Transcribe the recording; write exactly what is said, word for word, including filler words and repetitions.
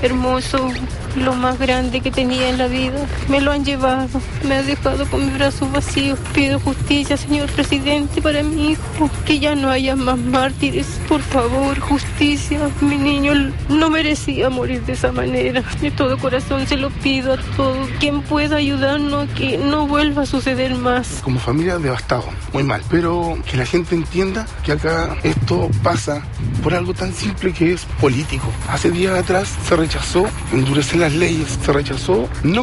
hermoso, lo más grande que tenía en la vida. Me lo han llevado, me ha dejado con mis brazos vacíos. Pido justicia, señor presidente, para mi hijo, que ya no haya más mártires. Por favor, justicia. Mi niño no merecía morir de esa manera. De todo corazón se lo pido a todo quien pueda ayudarnos, que no vuelva a suceder más. Como familia devastado, muy mal, pero que la gente entienda que acá esto pasa por algo tan simple que es político. Hace días atrás se rechazó endurecer las leyes, se rechazó no